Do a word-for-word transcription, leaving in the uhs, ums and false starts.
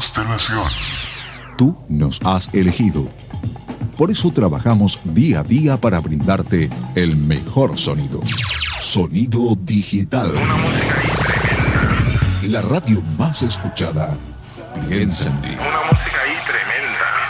constelación. Tú nos has elegido. Por eso trabajamos día a día para brindarte el mejor sonido. Sonido digital. Una música ahí tremenda. La radio más escuchada. Piensa en ti. Una música ahí tremenda.